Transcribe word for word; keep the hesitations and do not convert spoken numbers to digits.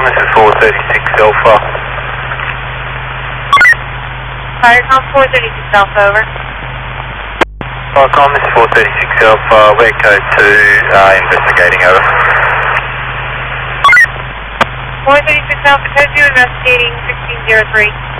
Viacom, this is four thirty-six Alpha. Viacom four thirty-six Alpha, over. Viacom, this is four thirty-six Alpha, we're code two, uh, investigating, over. four thirty-six Alpha, code two, investigating sixteen zero three.